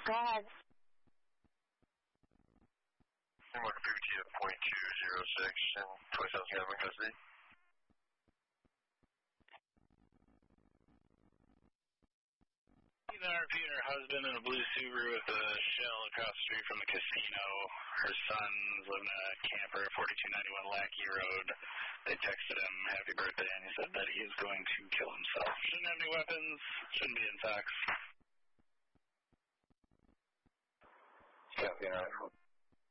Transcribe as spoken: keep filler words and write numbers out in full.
Go ahead. Mark fifty at point two zero six and twenty-seven Gavin custody. The R P and her husband in a blue Subaru with a shell across the street from the casino. Her son's living in a camper at forty-two ninety-one Lackey Road. They texted him happy birthday and he said that he is going to kill himself. Shouldn't have any weapons, shouldn't be in sex. Copy, all right.